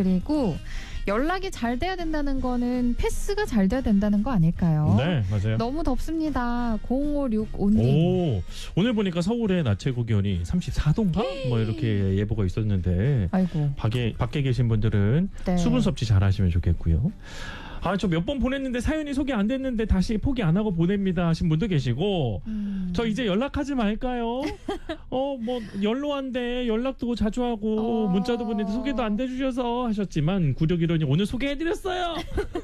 그리고 연락이 잘 돼야 된다는 거는 패스가 잘 돼야 된다는 거 아닐까요? 네, 맞아요. 너무 덥습니다. 0565님. 오, 오늘 보니까 서울의 낮 최고 기온이 34도인가? 뭐 이렇게 예보가 있었는데 아이고. 밖에 계신 분들은 네. 수분 섭취 잘 하시면 좋겠고요. 아, 저 몇 번 보냈는데 사연이 소개 안 됐는데 다시 포기 안 하고 보냅니다 하신 분도 계시고 저 이제 연락하지 말까요? 뭐 연로한데 연락도 자주 하고 문자도 보내는데 소개도 안 돼주셔서 하셨지만 9615님 오늘 소개해드렸어요.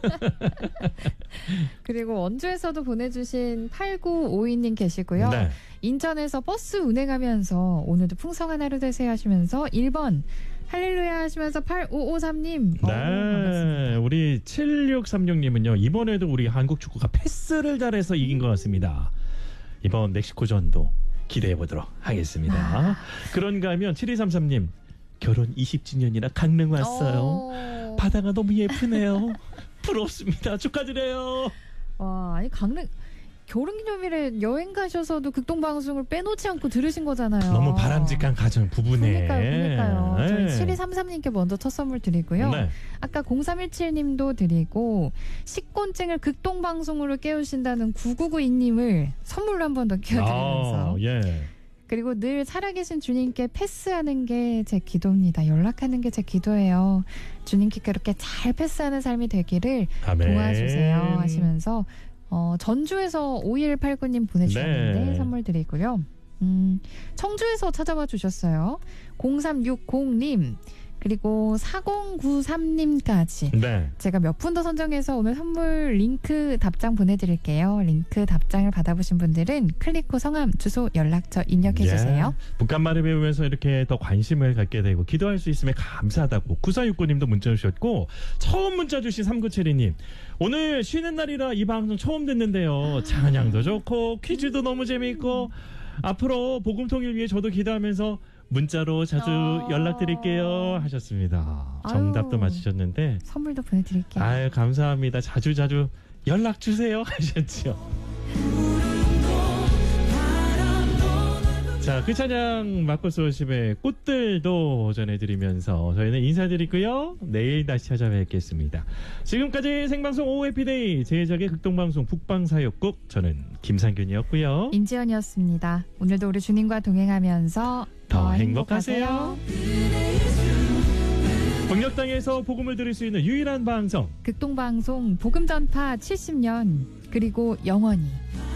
그리고 원주에서도 보내주신 8952님 계시고요. 네. 인천에서 버스 운행하면서 오늘도 풍성한 하루 되세요 하시면서 1번 할렐루야 하시면서 8553님. 네, 우리 7636님은요. 이번에도 우리 한국 축구가 패스를 잘해서 이긴 것 같습니다. 이번 멕시코전도 기대해보도록 하겠습니다. 그런가 하면 7233님. 결혼 20주년이라 강릉 왔어요. 바다가 너무 예쁘네요. 부럽습니다. 축하드려요. 와, 아니 강릉 결혼기념일에 여행 가셔서도 극동방송을 빼놓지 않고 들으신 거잖아요. 너무 바람직한 가정 부부네. 그러니까요. 네. 저희 7233님께 먼저 첫 선물 드리고요. 네. 아까 0317님도 드리고 식곤증을 극동방송으로 깨우신다는 9992님을 선물로 한 번 더 끼워드리면서 예. 그리고 늘 살아계신 주님께 패스하는 게 제 기도입니다. 연락하는 게 제 기도예요. 주님께 그렇게 잘 패스하는 삶이 되기를 아멘. 도와주세요 하시면서 전주에서 5189님 보내주셨는데 네. 선물 드리고요. 청주에서 찾아와 주셨어요. 0360님 그리고 4093님까지 네. 제가 몇 분 더 선정해서 오늘 선물 링크 답장 보내드릴게요. 링크 답장을 받아보신 분들은 클릭 후 성함, 주소, 연락처 입력해주세요. 북한말을 배우면서 이렇게 더 관심을 갖게 되고 기도할 수 있으면 감사하다고 9469님도 문자 주셨고 처음 문자 주신 3972님 오늘 쉬는 날이라 이 방송 처음 듣는데요. 찬양도 좋고 퀴즈도 너무 재미있고 앞으로 복음통일 위해 저도 기도하면서 문자로 자주 연락드릴게요 하셨습니다. 정답도 아유, 맞히셨는데 선물도 보내드릴게요. 아유 감사합니다. 자주 연락 주세요 하셨죠. 자, 그 찬양 마커스 워십의 꽃들도 전해드리면서 저희는 인사드리고요. 내일 다시 찾아뵙겠습니다. 지금까지 생방송 오후 해피데이 제작의 극동방송 북방사역국 저는 김상균이었고요. 임지연이었습니다. 오늘도 우리 주님과 동행하면서 더 행복하세요. 북녘땅에서 복음을 들을 수 있는 유일한 방송 극동방송 복음전파 70년 그리고 영원히